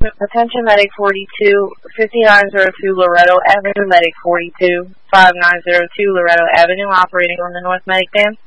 Attention Medic 42, 5902 Loretto Avenue, Medic 42, 5902 Loretto Avenue, operating on the North Medic van.